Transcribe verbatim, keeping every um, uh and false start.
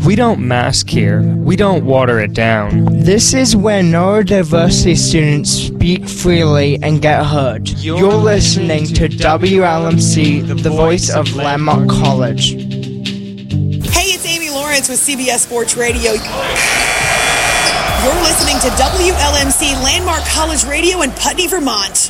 We don't mask here. We don't water it down. This is where neurodiversity students speak freely and get heard. You're, You're listening to W L M C, the voice of Landmark College. Hey, it's Amy Lawrence with C B S Sports Radio. You're listening to W L M C Landmark College Radio in Putney, Vermont.